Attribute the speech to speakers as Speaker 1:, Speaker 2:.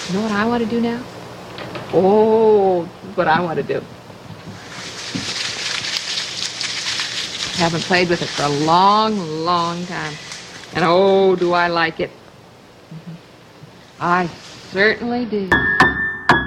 Speaker 1: You know what I want to do now? Oh, what I want to do. Haven't played with it for a long, long time. And oh, do I like it. I certainly do.